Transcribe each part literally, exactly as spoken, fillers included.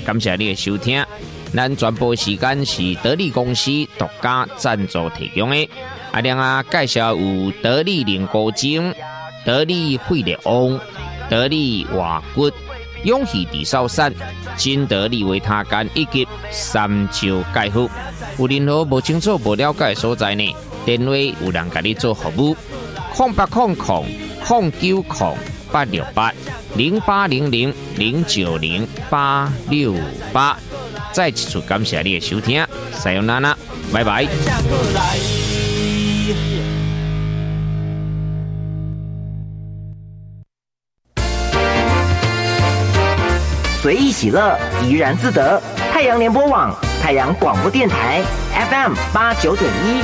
感谢你的收听。咱转播时间是得力公司独家赞助提供的。阿亮啊，介绍有得力灵菇精、得力惠力翁、得力瓦骨、勇气地少散、金得力维他干以及三焦钙护。有任何无清楚、无了解的所在呢？电话有人甲你做服务，空八空空空九空八六八零八零零零九零八六八。再一次感谢你的收听，さよなら，拜拜。 随意喜乐，怡然自得。太阳联播网，太阳广播电台 F M 八九点一。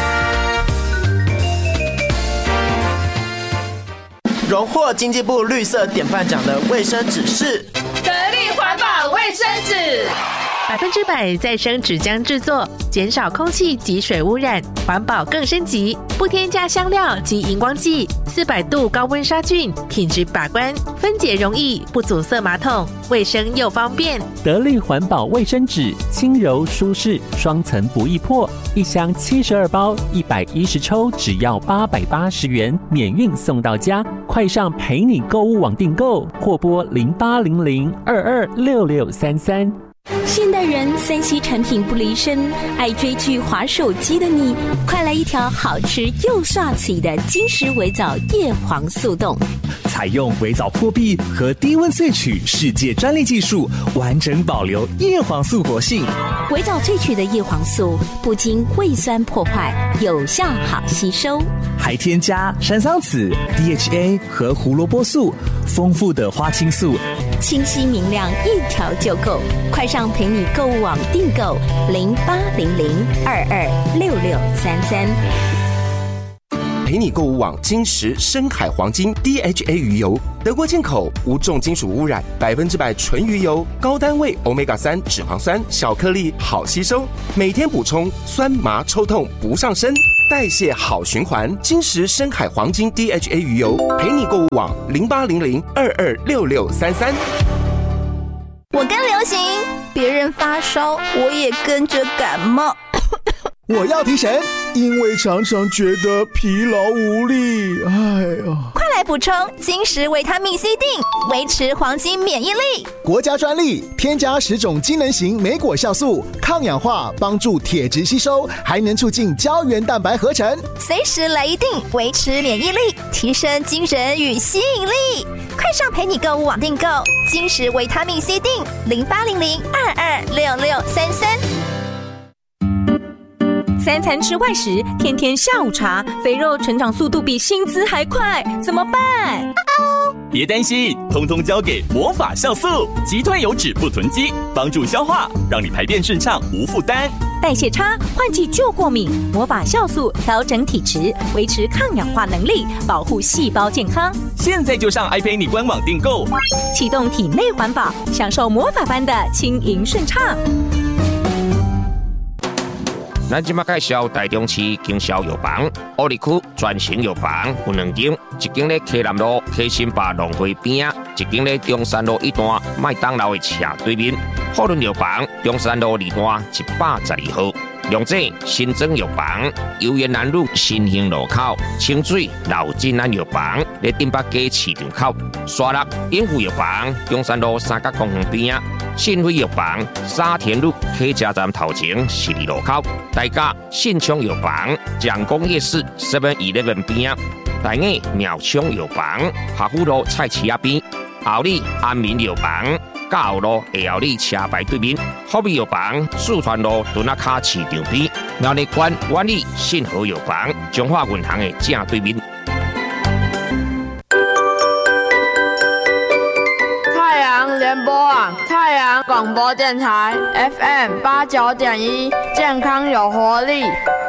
荣获经济部绿色典范奖的卫生纸是得力环保卫生纸。 百分之百再生纸浆制作，减少空气及水污染，环保更升级。不添加香料及荧光剂，四百度高温杀菌，品质把关，分解容易，不阻塞马桶，卫生又方便。 得力环保卫生纸，轻柔舒适，双层不易破，一箱七十二包，一百一十抽，只要八百八十元，免运送到家。快上陪你购物网订购，或拨零八零零二二六六三三。 现代人三 C 产品不离身，爱追剧滑手机的你，快来一条好吃又刷嘴的金石微藻叶黄素冻。 采用微藻破壁和低温萃取世界专利技术，完整保留叶黄素活性。 微藻萃取的叶黄素不经胃酸破坏，有效好吸收， 还添加山桑子、D H A 和胡萝卜素，丰富的花青素， 清晰明亮，一条就够。快上陪你购物网订购零八零零二二六六三三。 陪你购物网金石深海黄金 D H A 鱼油，德国进口，无重金属污染，百分之百纯鱼油，高单位 欧米伽三 脂肪酸，小颗粒好吸收，每天补充，酸麻抽痛不上身，代谢好循环。金石深海黄金 D H A 鱼油，陪你购物网零八零零二二六六三三。 我跟流行，别人发烧，我也跟着感冒。 我要提神，因为常常觉得疲劳无力。哎呀， 快来补充金石维他命 C 锭，维持黄金免疫力。 国家专利，添加十种机能型莓果酵素，抗氧化，帮助铁质吸收，还能促进胶原蛋白合成。 随时来一锭，维持免疫力，提升精神与吸引力。快上陪你购物网订购金石维他命 C 锭，零八零零二二六六三三。 三餐吃外食，天天下午茶，肥肉成长速度比薪资还快，怎么办？ 别担心，通通交给魔法酵素，击退油脂不囤积，帮助消化，让你排便顺畅无负担。 代谢差，换季就过敏，魔法酵素调整体质，维持抗氧化能力，保护细胞健康。 现在就上爱陪你官网订购， 启动体内环保，享受魔法般的轻盈顺畅。 咱即马介绍台中市经销药房，乌里区专型药房有两间，一间咧溪南路溪新坝农会边啊，一间咧中山路一段麦当劳的斜对面。富润药房中山路二段一百十二号。龙井新增药房，游园南路新兴路口，清水老金安药房咧顶北街市场口，沙鹿永福药房中山路三角公园边啊，信辉药房沙田路客家站头前十二路口，大甲信昌药房蒋公夜市 seven eleven 边啊，大雅苗昌药房下湖路菜市仔边，后里安民药房。嘉后路下后里车牌对面，福美药房四川路墩仔卡市场边，苗栗县万里信和药房中华银行的正对面。 太阳联播网，太阳广播电台 F M 八九点一，健康有活力。